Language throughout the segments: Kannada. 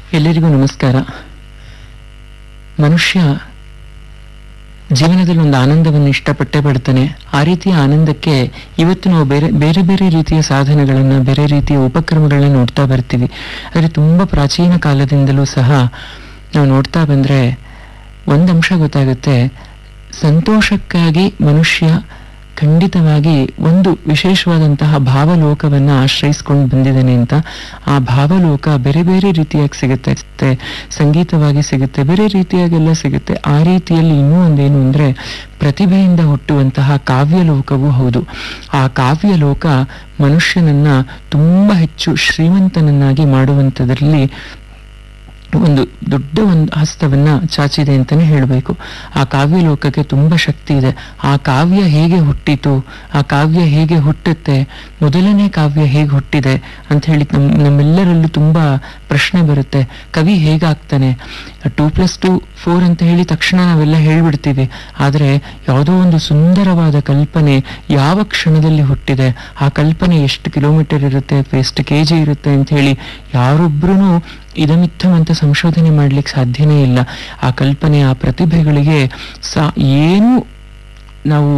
ಎಲ್ಲರಿಗೂ ನಮಸ್ಕಾರ. ಮನುಷ್ಯ ಜೀವನದಲ್ಲಿ ಒಂದು ಆನಂದವನ್ನು ಇಷ್ಟಪಟ್ಟೇ ಪಡ್ತಾನೆ. ಆ ರೀತಿಯ ಆನಂದಕ್ಕೆ ಇವತ್ತು ನಾವು ಬೇರೆ ಬೇರೆ ಬೇರೆ ರೀತಿಯ ಸಾಧನಗಳನ್ನು, ಬೇರೆ ರೀತಿಯ ಉಪಕ್ರಮಗಳನ್ನ ನೋಡ್ತಾ ಬರ್ತೀವಿ. ಆದರೆ ತುಂಬಾ ಪ್ರಾಚೀನ ಕಾಲದಿಂದಲೂ ಸಹ ನಾವು ನೋಡ್ತಾ ಬಂದ್ರೆ ಒಂದು ಅಂಶ ಗೊತ್ತಾಗುತ್ತೆ. ಸಂತೋಷಕ್ಕಾಗಿ ಮನುಷ್ಯ ಖಂಡಿತವಾಗಿ ಒಂದು ವಿಶೇಷವಾದಂತಹ ಭಾವಲೋಕವನ್ನ ಆಶ್ರಯಿಸ್ಕೊಂಡು ಬಂದಿದ್ದಾನೆ ಅಂತ. ಆ ಭಾವಲೋಕ ಬೇರೆ ಬೇರೆ ರೀತಿಯಾಗಿ ಸಿಗುತ್ತೆ, ಸಂಗೀತವಾಗಿ ಸಿಗುತ್ತೆ, ಬೇರೆ ರೀತಿಯಾಗೆಲ್ಲ ಸಿಗುತ್ತೆ. ಆ ರೀತಿಯಲ್ಲಿ ಇನ್ನೂ ಒಂದೇನು ಅಂದ್ರೆ ಪ್ರತಿಭೆಯಿಂದ ಹುಟ್ಟುವಂತಹ ಕಾವ್ಯಲೋಕವೂ ಹೌದು. ಆ ಕಾವ್ಯಲೋಕ ಮನುಷ್ಯನನ್ನ ತುಂಬಾ ಹೆಚ್ಚು ಶ್ರೀಮಂತನನ್ನಾಗಿ ಮಾಡುವಂಥದ್ರಲ್ಲಿ ಒಂದು ದೊಡ್ಡ ಒಂದು ಹಸ್ತವನ್ನ ಚಾಚಿದೆ ಅಂತಾನೆ ಹೇಳಬೇಕು. ಆ ಕಾವ್ಯ ಲೋಕಕ್ಕೆ ತುಂಬಾ ಶಕ್ತಿ ಇದೆ. ಆ ಕಾವ್ಯ ಹೇಗೆ ಹುಟ್ಟಿತು, ಆ ಕಾವ್ಯ ಹೇಗೆ ಹುಟ್ಟುತ್ತೆ, ಮೊದಲನೇ ಕಾವ್ಯ ಹೇಗೆ ಹುಟ್ಟಿದೆ ಅಂತ ಹೇಳಿ ನಮ್ಮೆಲ್ಲರಲ್ಲೂ ತುಂಬಾ ಪ್ರಶ್ನೆ ಬರುತ್ತೆ. ಕವಿ ಹೇಗಾಗ್ತಾನೆ? 2+2 4 ಅಂತ ಹೇಳಿ ತಕ್ಷಣ ನಾವೆಲ್ಲ ಹೇಳ್ಬಿಡ್ತೀವಿ. ಆದ್ರೆ ಯಾವುದೋ ಒಂದು ಸುಂದರವಾದ ಕಲ್ಪನೆ ಯಾವ ಕ್ಷಣದಲ್ಲಿ ಹುಟ್ಟಿದೆ, ಆ ಕಲ್ಪನೆ ಎಷ್ಟು ಕಿಲೋಮೀಟರ್ ಇರುತ್ತೆ ಅಥವಾ ಎಷ್ಟು kg ಇರುತ್ತೆ ಅಂತ ಹೇಳಿ ಯಾರೊಬ್ರು ಇದಮಿತ್ತಂ ಅಂತ ಸಂಶೋಧನೆ ಮಾಡ್ಲಿಕ್ಕೆ ಸಾಧ್ಯನೇ ಇಲ್ಲ. ಆ ಕಲ್ಪನೆ, ಆ ಪ್ರತಿಭೆಗಳಿಗೆ ಏನು ನಾವು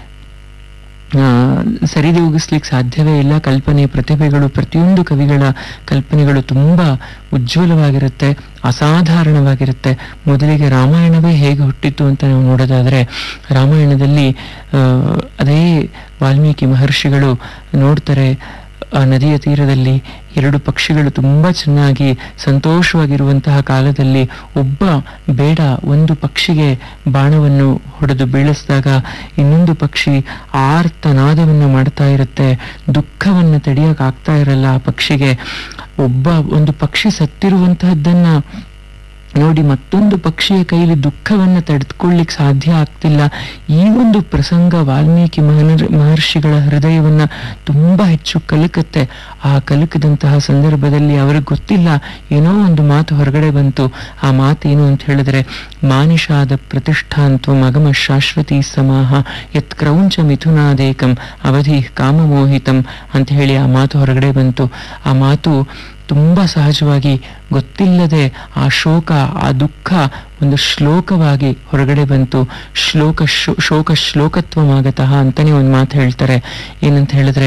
ಸರಿದೂಗಿಸ್ಲಿಕ್ಕೆ ಸಾಧ್ಯವೇ ಇಲ್ಲ. ಕಲ್ಪನೆ, ಪ್ರತಿಭೆಗಳು, ಪ್ರತಿಯೊಂದು ಕವಿಗಳ ಕಲ್ಪನೆಗಳು ತುಂಬಾ ಉಜ್ವಲವಾಗಿರುತ್ತೆ, ಅಸಾಧಾರಣವಾಗಿರುತ್ತೆ. ಮೊದಲಿಗೆ ರಾಮಾಯಣವೇ ಹೇಗೆ ಹುಟ್ಟಿತು ಅಂತ ನಾವು ನೋಡೋದಾದ್ರೆ, ರಾಮಾಯಣದಲ್ಲಿ ಅದೇ ವಾಲ್ಮೀಕಿ ಮಹರ್ಷಿಗಳು ನೋಡ್ತಾರೆ, ಆ ನದಿಯ ತೀರದಲ್ಲಿ ಎರಡು ಪಕ್ಷಿಗಳು ತುಂಬಾ ಚೆನ್ನಾಗಿ ಸಂತೋಷವಾಗಿರುವಂತಹ ಕಾಲದಲ್ಲಿ ಒಬ್ಬ ಬೇಡ ಒಂದು ಪಕ್ಷಿಗೆ ಬಾಣವನ್ನು ಹೊಡೆದು ಬೀಳಿಸಿದಾಗ ಇನ್ನೊಂದು ಪಕ್ಷಿ ಆರ್ತನಾದವನ್ನು ಮಾಡ್ತಾ ಇರುತ್ತೆ. ದುಃಖವನ್ನು ತಡೆಯಕ್ ಆಗ್ತಾ ಇರಲ್ಲ ಆ ಪಕ್ಷಿಗೆ. ಒಂದು ಪಕ್ಷಿ ಸತ್ತಿರುವಂತಹದ್ದನ್ನ ನೋಡಿ ಮತ್ತೊಂದು ಪಕ್ಷಿಯ ಕೈಲಿ ದುಃಖವನ್ನ ತಡೆದುಕೊಳ್ಳಿಕ್ ಸಾಧ್ಯ ಆಗ್ತಿಲ್ಲ. ಈ ಒಂದು ಪ್ರಸಂಗ ವಾಲ್ಮೀಕಿ ಮಹರ್ಷಿಗಳ ಹೃದಯವನ್ನ ತುಂಬಾ ಹೆಚ್ಚು ಕಲಕುತ್ತೆ. ಆ ಕಲಕದಂತಹ ಸಂದರ್ಭದಲ್ಲಿ ಅವ್ರಿಗೆ ಗೊತ್ತಿಲ್ಲ, ಏನೋ ಒಂದು ಮಾತು ಹೊರಗಡೆ ಬಂತು. ಆ ಮಾತೇನು ಅಂತ ಹೇಳಿದ್ರೆ, ಮಾನಿಷಾದ ಪ್ರತಿಷ್ಠಾಂತ್ವ ಮಗಮ ಶಾಶ್ವತಿ ಸಮಾಹ ಯತ್ ಕ್ರೌಂಚ ಮಿಥುನಾದೇಕಂ ಅವಧಿ ಕಾಮಮೋಹಿತಂ ಅಂತ ಹೇಳಿ ಆ ಮಾತು ಹೊರಗಡೆ ಬಂತು. ಆ ಮಾತು ತುಂಬಾ ಸಹಜವಾಗಿ ಗೊತ್ತಿಲ್ಲದೆ ಆ ಶೋಕ, ಆ ದುಃಖ ಒಂದು ಶ್ಲೋಕವಾಗಿ ಹೊರಗಡೆ ಬಂತು. ಶೋಕ ಶ್ಲೋಕತ್ವಮಾಗತಃ ಅಂತಾನೆ ಒಂದು ಮಾತು ಹೇಳ್ತಾರೆ. ಏನಂತ ಹೇಳಿದ್ರೆ,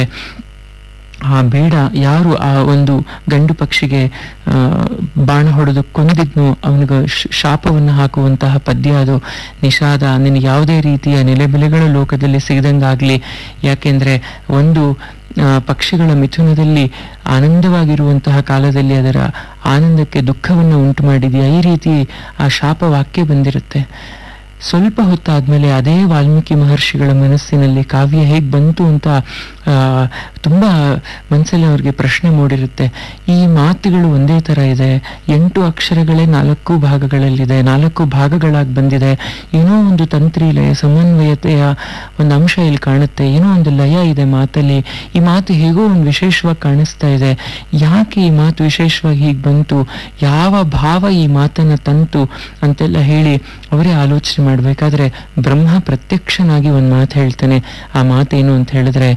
ಆ ಬೇಡ ಯಾರು ಆ ಒಂದು ಗಂಡು ಪಕ್ಷಿಗೆ ಬಾಣ ಹೊಡೆದು ಕೊಂದಿದ್ನು ಅವನಿಗೆ ಶಾಪವನ್ನು ಹಾಕುವಂತಹ ಪದ್ಯ ಅದು. ನಿಷಾದ, ನಿನಗೆ ಯಾವುದೇ ರೀತಿಯ ನೆಲೆಬೆಲೆಗಳ ಲೋಕದಲ್ಲಿ ಸಿಗದಂಗಾಗ್ಲಿ. ಯಾಕೆಂದ್ರೆ ಒಂದು ಪಕ್ಷಿಗಳ ಮಿಥುನದಲ್ಲಿ ಆನಂದವಾಗಿರುವಂತಹ ಕಾಲದಲ್ಲಿ ಅದರ ಆನಂದಕ್ಕೆ ದುಃಖವನ್ನು ಉಂಟು ಮಾಡಿದೆಯಾ, ಈ ರೀತಿ ಆ ಶಾಪ ವಾಕ್ಯ ಬಂದಿರುತ್ತೆ. ಸ್ವಲ್ಪ ಹೊತ್ತಾದ್ಮೇಲೆ ಅದೇ ವಾಲ್ಮೀಕಿ ಮಹರ್ಷಿಗಳ ಮನಸ್ಸಿನಲ್ಲಿ ಕಾವ್ಯ ಹೇಗ್ ಬಂತು ಅಂತ ತುಂಬಾ ಮನಸ್ಸಲ್ಲಿ ಅವ್ರಿಗೆ ಪ್ರಶ್ನೆ ಮೂಡಿರುತ್ತೆ. ಈ ಮಾತುಗಳು ಒಂದೇ ತರ ಇದೆ, 8 ಅಕ್ಷರಗಳೇ 4 ಭಾಗಗಳಲ್ಲಿದೆ, 4 ಭಾಗಗಳಾಗಿ ಬಂದಿದೆ. ಏನೋ ಒಂದು ತಂತ್ರಿ ಲಯ, ಸಮನ್ವಯತೆಯ ಒಂದು ಅಂಶ ಇಲ್ಲಿ ಕಾಣುತ್ತೆ. ಏನೋ ಒಂದು ಲಯ ಇದೆ ಮಾತಲ್ಲಿ. ಈ ಮಾತು ಹೇಗೋ ಒಂದು ವಿಶೇಷವಾಗಿ ಕಾಣಿಸ್ತಾ ಇದೆ. ಯಾಕೆ ಈ ಮಾತು ವಿಶೇಷವಾಗಿ ಹೀಗೆ ಬಂತು, ಯಾವ ಭಾವ ಈ ಮಾತನ್ನ ತಂತು ಅಂತೆಲ್ಲ ಹೇಳಿ ಅವರೇ ಆಲೋಚನೆ ಮಾಡ್ಬೇಕಾದ್ರೆ ಬ್ರಹ್ಮ ಪ್ರತ್ಯಕ್ಷನಾಗಿ ಒಂದು ಮಾತು ಹೇಳ್ತಾನೆ. ಆ ಮಾತೇನು ಅಂತ ಹೇಳಿದ್ರೆ,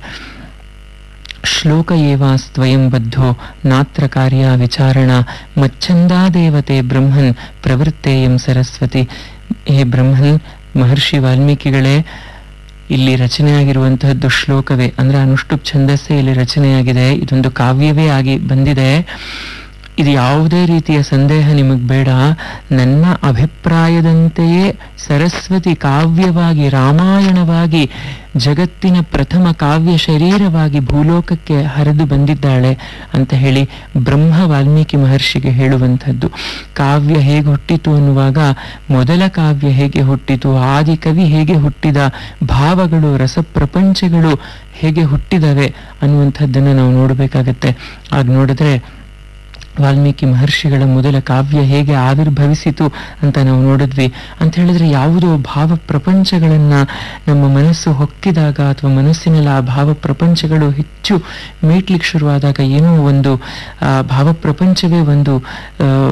ಶ್ಲೋಕ ಏವಾಸ್ತ್ವಯಂ ಬದ್ಧೋ ನಾತ್ರ ಕಾರ್ಯ ವಿಚಾರಣ ಮಚ್ಛಂದಾ ದೇವತೆ ಬ್ರಹ್ಮನ್ ಪ್ರವೃತ್ತೇಯಂ ಸರಸ್ವತಿ. ಹೇ ಬ್ರಹ್ಮನ್, ಮಹರ್ಷಿ ವಾಲ್ಮೀಕಿಗಳೇ, ಇಲ್ಲಿ ರಚನೆಯಾಗಿರುವಂತಹದ್ದು ಶ್ಲೋಕವೇ, ಅಂದ್ರೆ ಅನುಷ್ಠುಪ್ ಛಂದಸ್ಸೇ ಇಲ್ಲಿ ರಚನೆಯಾಗಿದೆ. ಇದೊಂದು ಕಾವ್ಯವೇ ಆಗಿ ಬಂದಿದೆ. ಇದು ಯಾವುದೇ ರೀತಿಯ ಸಂದೇಹ ನಿಮಗ್ ಬೇಡ. ನನ್ನ ಅಭಿಪ್ರಾಯದಂತೆಯೇ ಸರಸ್ವತಿ ಕಾವ್ಯವಾಗಿ, ರಾಮಾಯಣವಾಗಿ, ಜಗತ್ತಿನ ಪ್ರಥಮ ಕಾವ್ಯ ಶರೀರವಾಗಿ ಭೂಲೋಕಕ್ಕೆ ಹರಿದು ಬಂದಿದ್ದಾಳೆ ಅಂತ ಹೇಳಿ ಬ್ರಹ್ಮ ವಾಲ್ಮೀಕಿ ಮಹರ್ಷಿಗೆ ಹೇಳುವಂಥದ್ದು. ಕಾವ್ಯ ಹೇಗೆ ಹುಟ್ಟಿತು ಅನ್ನುವಾಗ, ಮೊದಲ ಕಾವ್ಯ ಹೇಗೆ ಹುಟ್ಟಿತು, ಆದಿಕವಿ ಹೇಗೆ ಹುಟ್ಟಿದ, ಭಾವಗಳು, ರಸಪ್ರಪಂಚಗಳು ಹೇಗೆ ಹುಟ್ಟಿದವೆ ಅನ್ನುವಂಥದ್ದನ್ನು ನಾವು ನೋಡಬೇಕಾಗತ್ತೆ. ಆಗ ನೋಡಿದ್ರೆ ವಾಲ್ಮೀಕಿ ಮಹರ್ಷಿಗಳ ಮೊದಲ ಕಾವ್ಯ ಹೇಗೆ ಆವಿರ್ಭವಿಸಿತು ಅಂತ ನಾವು ನೋಡಿದ್ವಿ. ಅಂತ ಹೇಳಿದ್ರೆ ಯಾವುದೋ ಭಾವ ಪ್ರಪಂಚಗಳನ್ನ ನಮ್ಮ ಮನಸ್ಸು ಹೊಕ್ಕಿದಾಗ ಅಥವಾ ಮನಸ್ಸಿನಲ್ಲಿ ಆ ಭಾವ ಪ್ರಪಂಚಗಳು ಹೆಚ್ಚು ಮೀಟ್ಲಿಕ್ಕೆ ಶುರುವಾದಾಗ ಏನೋ ಒಂದು ಭಾವ ಪ್ರಪಂಚವೇ ಒಂದು